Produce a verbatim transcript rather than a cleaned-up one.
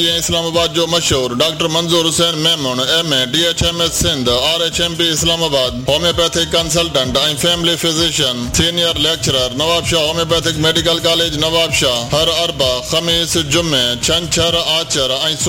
इस्लामाबाद जो मशहूर डॉक्टर मंजूर Hussain Memon M A D H M S Sindh R H M P Islamabad homeopathic consultant ऐं family physician senior lecturer Nawab Shah homeopathic medical college Nawab Shah हर अरबा खमीस जुम्मे छंछर आचर ऐं